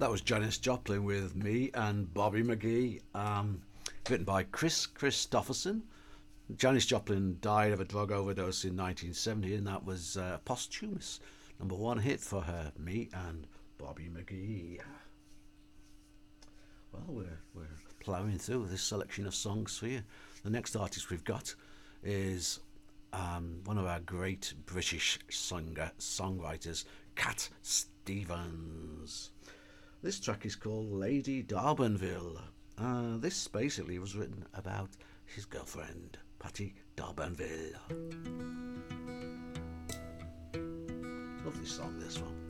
That was Janis Joplin with Me and Bobby McGee, written by Chris Christopherson. Janis Joplin died of a drug overdose in 1970, and that was a posthumous number one hit for her, Me and Bobby McGee. Well, we're ploughing through this selection of songs for you. The next artist we've got is one of our great British songwriters, Cat Stevens. This track is called Lady D'Urbanville. This basically was written about his girlfriend, Patty D'Urbanville. Lovely song, this one.